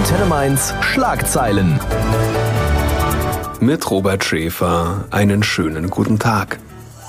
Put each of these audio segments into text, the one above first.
Antenne Mainz Schlagzeilen. Mit Robert Schäfer einen schönen guten Tag.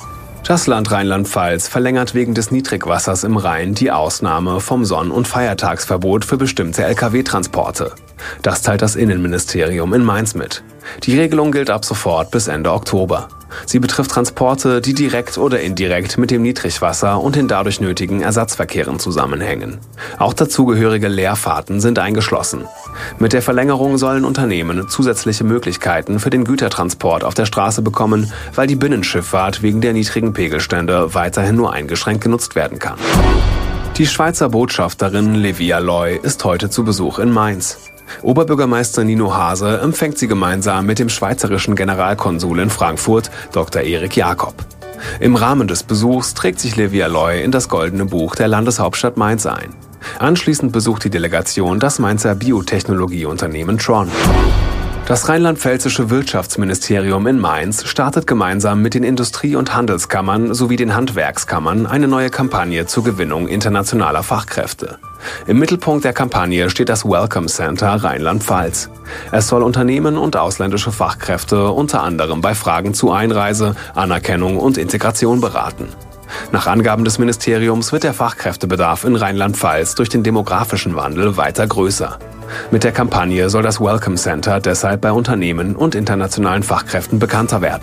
Das Land Rheinland-Pfalz verlängert wegen des Niedrigwassers im Rhein die Ausnahme vom Sonn- und Feiertagsverbot für bestimmte Lkw-Transporte. Das teilt das Innenministerium in Mainz mit. Die Regelung gilt ab sofort bis Ende Oktober. Sie betrifft Transporte, die direkt oder indirekt mit dem Niedrigwasser und den dadurch nötigen Ersatzverkehren zusammenhängen. Auch dazugehörige Leerfahrten sind eingeschlossen. Mit der Verlängerung sollen Unternehmen zusätzliche Möglichkeiten für den Gütertransport auf der Straße bekommen, weil die Binnenschifffahrt wegen der niedrigen Pegelstände weiterhin nur eingeschränkt genutzt werden kann. Die Schweizer Botschafterin Levia Loy ist heute zu Besuch in Mainz. Oberbürgermeister Nino Hase empfängt sie gemeinsam mit dem schweizerischen Generalkonsul in Frankfurt, Dr. Erik Jakob. Im Rahmen des Besuchs trägt sich Levia Loy in das Goldene Buch der Landeshauptstadt Mainz ein. Anschließend besucht die Delegation das Mainzer Biotechnologieunternehmen Tron. Das rheinland-pfälzische Wirtschaftsministerium in Mainz startet gemeinsam mit den Industrie- und Handelskammern sowie den Handwerkskammern eine neue Kampagne zur Gewinnung internationaler Fachkräfte. Im Mittelpunkt der Kampagne steht das Welcome Center Rheinland-Pfalz. Es soll Unternehmen und ausländische Fachkräfte unter anderem bei Fragen zu Einreise, Anerkennung und Integration beraten. Nach Angaben des Ministeriums wird der Fachkräftebedarf in Rheinland-Pfalz durch den demografischen Wandel weiter größer. Mit der Kampagne soll das Welcome Center deshalb bei Unternehmen und internationalen Fachkräften bekannter werden.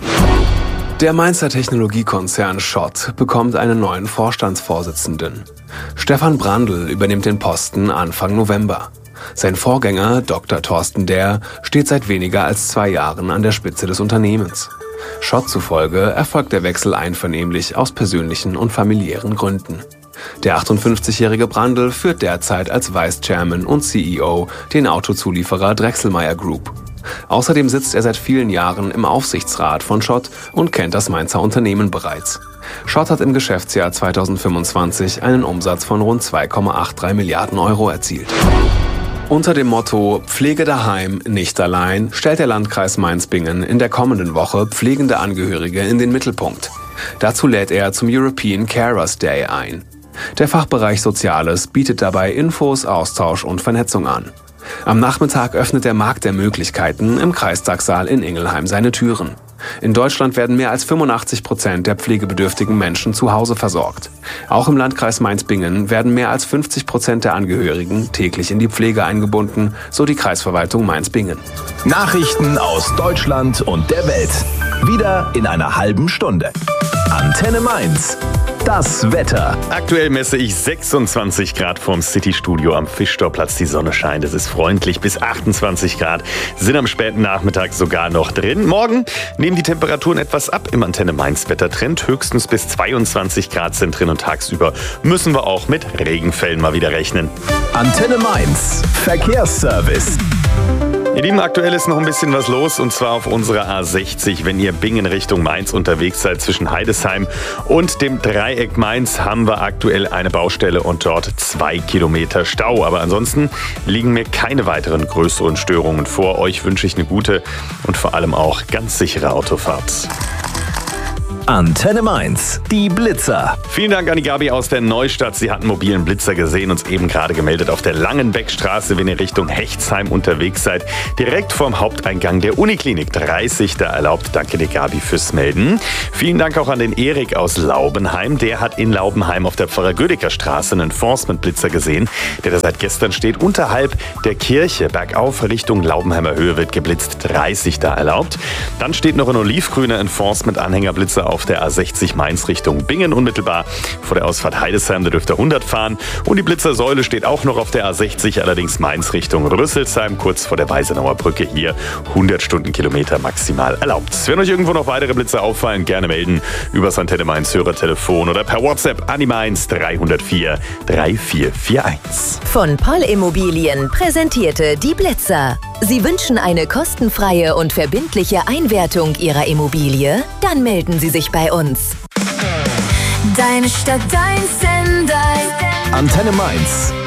Der Mainzer Technologiekonzern Schott bekommt einen neuen Vorstandsvorsitzenden. Stefan Brandl übernimmt den Posten Anfang November. Sein Vorgänger, Dr. Thorsten Dähr, steht seit weniger als 2 Jahren an der Spitze des Unternehmens. Schott zufolge erfolgt der Wechsel einvernehmlich aus persönlichen und familiären Gründen. Der 58-jährige Brandl führt derzeit als Vice Chairman und CEO den Autozulieferer Drechselmeier Group. Außerdem sitzt er seit vielen Jahren im Aufsichtsrat von Schott und kennt das Mainzer Unternehmen bereits. Schott hat im Geschäftsjahr 2025 einen Umsatz von rund 2,83 Milliarden Euro erzielt. Unter dem Motto Pflege daheim, nicht allein stellt der Landkreis Mainz-Bingen in der kommenden Woche pflegende Angehörige in den Mittelpunkt. Dazu lädt er zum European Carers Day ein. Der Fachbereich Soziales bietet dabei Infos, Austausch und Vernetzung an. Am Nachmittag öffnet der Markt der Möglichkeiten im Kreistagssaal in Ingelheim seine Türen. In Deutschland werden mehr als 85% der pflegebedürftigen Menschen zu Hause versorgt. Auch im Landkreis Mainz-Bingen werden mehr als 50% der Angehörigen täglich in die Pflege eingebunden, so die Kreisverwaltung Mainz-Bingen. Nachrichten aus Deutschland und der Welt. Wieder in einer halben Stunde. Antenne Mainz. Das Wetter. Aktuell messe ich 26 Grad vorm City-Studio am Fischtorplatz. Die Sonne scheint, es ist freundlich. Bis 28 Grad sind am späten Nachmittag sogar noch drin. Morgen nehmen die Temperaturen etwas ab im Antenne Mainz Wettertrend. Höchstens bis 22 Grad sind drin und tagsüber müssen wir auch mit Regenfällen mal wieder rechnen. Antenne Mainz. Verkehrsservice. Ihr Lieben, aktuell ist noch ein bisschen was los und zwar auf unserer A60. Wenn ihr Bingen Richtung Mainz unterwegs seid, zwischen Heidesheim und dem Dreieck Mainz, haben wir aktuell eine Baustelle und dort 2 Kilometer Stau. Aber ansonsten liegen mir keine weiteren größeren Störungen vor. Euch wünsche ich eine gute und vor allem auch ganz sichere Autofahrt. Antenne Mainz, die Blitzer. Vielen Dank an die Gabi aus der Neustadt. Sie hat einen mobilen Blitzer gesehen, uns eben gerade gemeldet auf der Langenbeckstraße, wenn ihr Richtung Hechtsheim unterwegs seid. Direkt vorm Haupteingang der Uniklinik 30 da erlaubt. Danke dir, Gabi, fürs Melden. Vielen Dank auch an den Erik aus Laubenheim. Der hat in Laubenheim auf der Pfarrer-Gödecker-Straße einen Enforcement-Blitzer gesehen, der da seit gestern steht. Unterhalb der Kirche bergauf Richtung Laubenheimer Höhe wird geblitzt. 30 da erlaubt. Dann steht noch ein olivgrüner Enforcement-Anhängerblitzer auf der A60 Mainz Richtung Bingen, unmittelbar vor der Ausfahrt Heidesheim, da dürft ihr 100 fahren. Und die Blitzersäule steht auch noch auf der A60, allerdings Mainz Richtung Rüsselsheim, kurz vor der Weisenauer Brücke. Hier 100 Stundenkilometer maximal erlaubt. Wenn euch irgendwo noch weitere Blitzer auffallen, gerne melden übers Antenne Mainz Hörertelefon oder per WhatsApp an die Mainz 304 3441. Von Poll Immobilien präsentierte die Blitzer. Sie wünschen eine kostenfreie und verbindliche Einwertung Ihrer Immobilie? Dann melden Sie sich bei uns. Deine Stadt, dein Sender. Antenne Mainz.